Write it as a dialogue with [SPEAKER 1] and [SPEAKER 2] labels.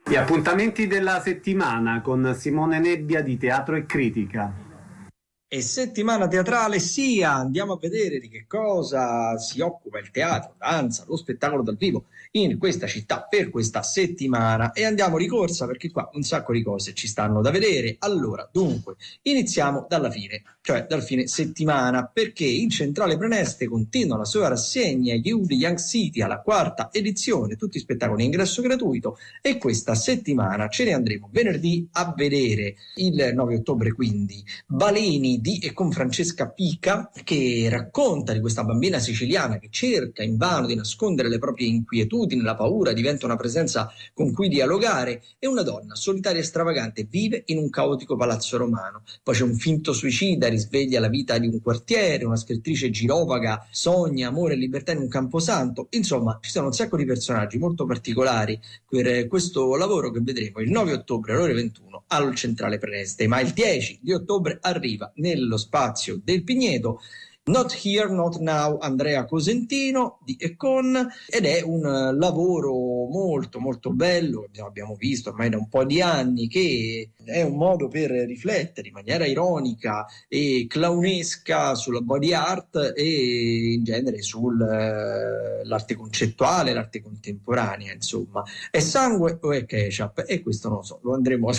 [SPEAKER 1] Gli appuntamenti della settimana con Simone Nebbia di Teatro e Critica.
[SPEAKER 2] E settimana teatrale sia, andiamo a vedere di che cosa si occupa il teatro, danza, lo spettacolo dal vivo in questa città per questa settimana e andiamo di corsa perché qua un sacco di cose ci stanno da vedere. Allora, dunque, iniziamo dalla fine, cioè dal fine settimana, perché in Centrale Preneste continua la sua rassegna You the Young City alla quarta edizione, tutti spettacoli a ingresso gratuito e questa settimana ce ne andremo venerdì a vedere il 9 ottobre quindi Baleni di e con Francesca Pica, che racconta di questa bambina siciliana che cerca invano di nascondere le proprie inquietudini, la paura diventa una presenza con cui dialogare e una donna solitaria e stravagante vive in un caotico palazzo romano. Poi c'è un finto suicida, risveglia la vita di un quartiere, una scrittrice girovaga sogna amore e libertà in un camposanto. Insomma, ci sono un sacco di personaggi molto particolari per questo lavoro che vedremo il 9 ottobre alle ore 21 al Centrale Preneste, ma il 10 di ottobre arriva nello spazio del Pigneto Not Here, Not Now, Andrea Cosentino di e con, ed è un lavoro molto molto bello, abbiamo visto ormai da un po' di anni, che è un modo per riflettere in maniera ironica e clownesca sulla body art e in genere sull'arte concettuale, l'arte contemporanea, insomma. È sangue o è ketchup? E questo non lo so, lo andremo a